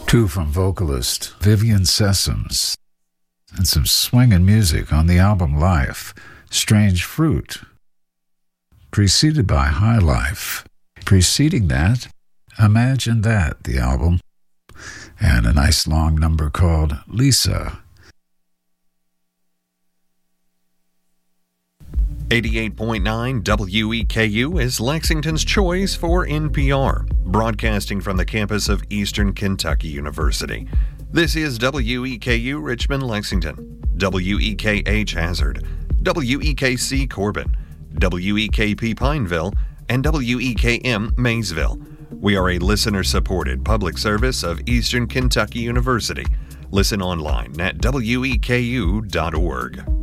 Two from vocalist Vivian Sessoms, and some swinging music on the album Life, Strange Fruit, preceded by High Life. Preceding that, Imagine That, the album, and a nice long number called Lisa. 88.9 WEKU is Lexington's choice for NPR, broadcasting from the campus of Eastern Kentucky University. This is WEKU Richmond, Lexington, WEKH Hazard, WEKC Corbin, WEKP Pineville, and WEKM Maysville. We are a listener-supported public service of Eastern Kentucky University. Listen online at weku.org.